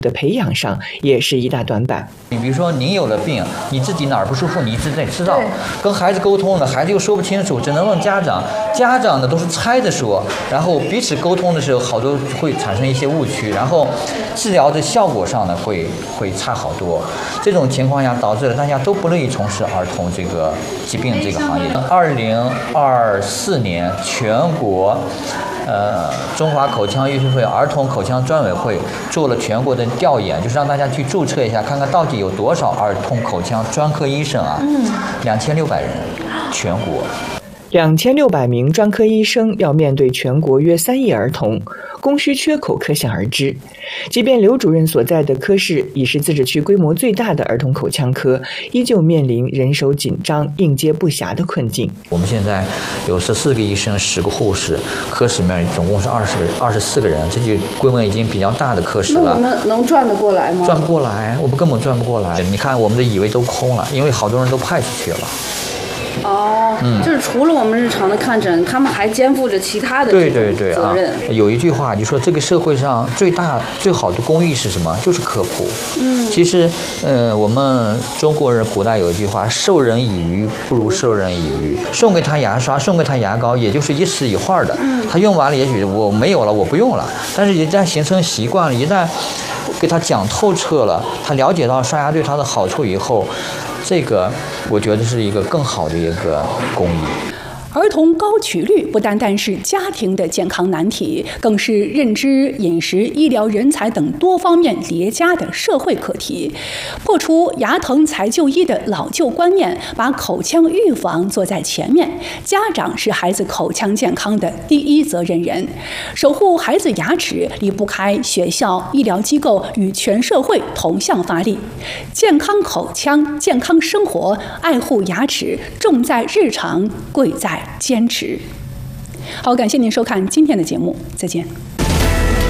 的培养上也是一大短板。 你比如说您有了病，你自己哪儿不舒服，你自己得知道，跟孩子沟通呢，孩子又说不清楚，只能问家长。家长呢都是猜着说，然后彼此沟通的时候，好多会产生一些误区，然后治疗的效果上呢会差好多。这种情况下导致了大家都不乐意从事儿童这个疾病这个行业。2024年全国中华口腔医学会儿童口腔专委会做了全国的调研，就是让大家去注册一下，看看到底有多少儿童口腔专科医生啊？2600人，全国。 2600名专科医生要面对全国约3亿儿童，供需缺口可想而知。即便刘主任所在的科室已是自治区规模最大的儿童口腔科，依旧面临人手紧张、应接不暇的困境。 我们现在有14个医生、10个护士，科室里面总共是24个人，这就规模已经比较大的科室了。 那我们能转得过来吗？ 转不过来，我们根本转不过来。你看我们的椅位都空了，因为好多人都派出去了。 就是除了我们日常的看诊，他们还肩负着其他的责任。 有一句话就说，这个社会上最好的公益是什么？就是科普。其实我们中国人古代有一句话，授人以鱼不如授人以渔。送给他牙刷，送给他牙膏，也就是一时一会儿的，他用完了也许我没有了，我不用了。但是一旦形成习惯了，一旦给他讲透彻了，他了解到刷牙对他的好处以后，这个我觉得是一个更好的一个公益。 儿童高取率不单单是家庭的健康难题，更是认知、饮食、医疗人才等多方面叠加的社会课题。破除牙疼才就医的老旧观念，把口腔预防做在前面。家长是孩子口腔健康的第一责任人，守护孩子牙齿离不开学校、医疗机构与全社会同向发力。健康口腔、健康生活，爱护牙齿，重在日常，贵在坚持。好，感谢您收看今天的节目，再见。